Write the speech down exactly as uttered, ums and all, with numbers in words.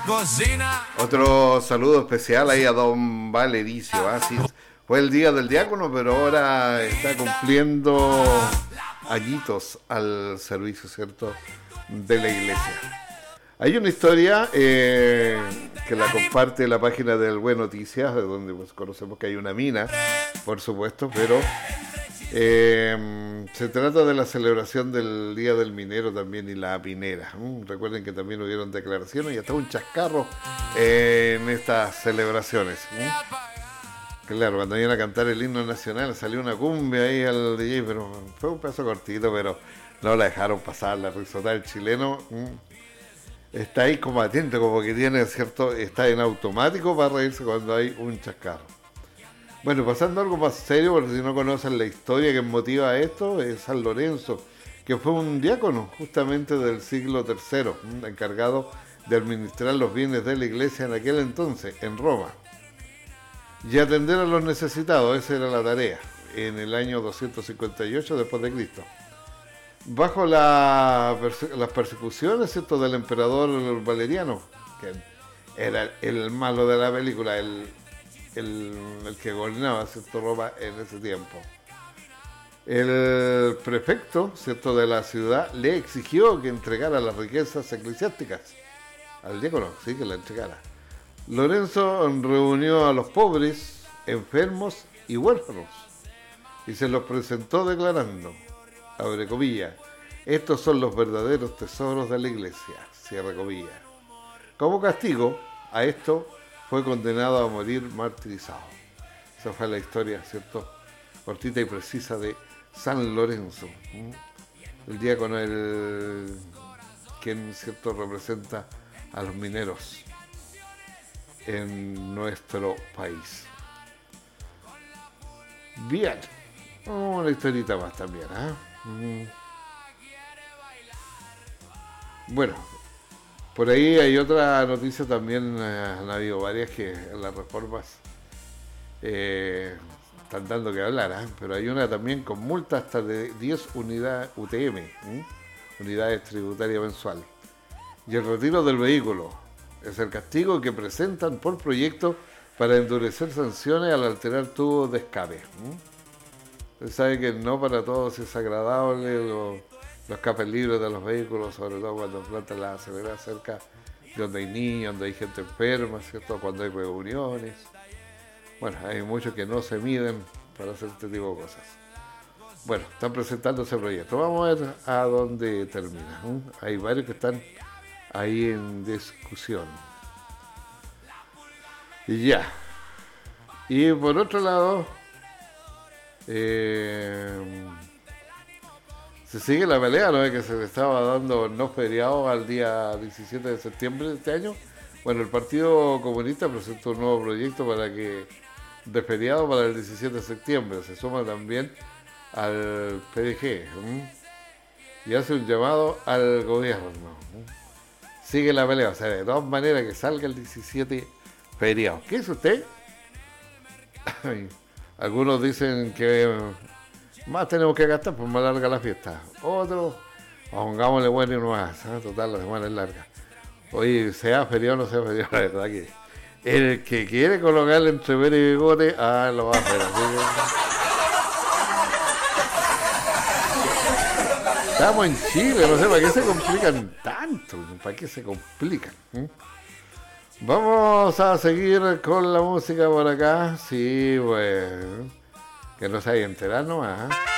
Cocina. Otro saludo especial ahí a don Valericio. ¿Ah? Sí, fue el día del diácono, pero ahora está cumpliendo añitos al servicio, ¿cierto?, de la iglesia. Hay una historia eh, que la comparte la página del Buen Noticias, de donde pues, conocemos que hay una mina, por supuesto, pero eh, se trata de la celebración del Día del Minero también y la minera. Mm, recuerden que también hubieron declaraciones y hasta un chascarro eh, en estas celebraciones. Mm. Claro, cuando iban a cantar el himno nacional salió una cumbia ahí al D J, pero fue un pedazo cortito, pero no la dejaron pasar, la risota del chileno. Mm. Está ahí como atento, como que tiene, ¿cierto? Está en automático para reírse cuando hay un chascarro. Bueno, pasando a algo más serio, porque si no conocen la historia que motiva a esto, es San Lorenzo, que fue un diácono justamente del siglo tercero, encargado de administrar los bienes de la iglesia en aquel entonces, en Roma, y atender a los necesitados. Esa era la tarea, en el año doscientos cincuenta y ocho después de Cristo. Bajo la perse- las persecuciones, ¿cierto?, del emperador Valeriano, que era el malo de la película, el, el, el que gobernaba, ¿cierto?, Roma en ese tiempo. El prefecto, ¿cierto?, de la ciudad le exigió que entregara las riquezas eclesiásticas al diácono, sí, que la entregara. Lorenzo reunió a los pobres, enfermos y huérfanos y se los presentó declarando, abre comillas, estos son los verdaderos tesoros de la iglesia, cierra comillas. Como castigo a esto fue condenado a morir martirizado. Esa fue la historia, ¿cierto?, cortita y precisa de San Lorenzo. El diácono es el quien, ¿cierto?, representa a los mineros en nuestro país. Bien, una historita más también, ¿eh? Mm. Bueno, por ahí hay otra noticia también, eh, han habido varias que en las reformas eh, están dando que hablar, ¿eh? Pero hay una también con multa hasta de diez unidades U T M, ¿eh? Unidades tributarias mensuales. Y el retiro del vehículo es el castigo que presentan por proyecto para endurecer sanciones al alterar tubos de escape. ¿eh? Usted sabe que no para todos es agradable los, los escapes libres de los vehículos, sobre todo cuando plantan la aceleradora cerca de donde hay niños, donde hay gente enferma, ¿cierto?, cuando hay reuniones. Bueno, hay muchos que no se miden para hacer este tipo de cosas. Bueno, están presentando ese proyecto. Vamos a ver a dónde termina. ¿eh? Hay varios que están ahí en discusión. Y ya. Y por otro lado, eh, se sigue la pelea, ¿no? Que se le estaba dando no feriado al día diecisiete de septiembre de este año. Bueno, el Partido Comunista presentó un nuevo proyecto para que de feriado para el diecisiete de septiembre. Se suma también al P D G ¿eh? y hace un llamado al gobierno. ¿eh? Sigue la pelea, o sea, de todas maneras que salga el diecisiete feriado. ¿Qué es usted? Algunos dicen que más tenemos que gastar, pues más larga la fiesta. Otros, pongámosle bueno y no más, ¿eh? Total, la semana es larga. Oye, sea feriado o no sea feriado, la verdad que el que quiere colocarle entre pera y bigote, ah, lo va a hacer así. Estamos en Chile, no sé, ¿para qué se complican tanto? ¿Para qué se complican? ¿eh? Vamos a seguir con la música por acá. Sí, pues, que no se haya enterado nomás. ¿eh?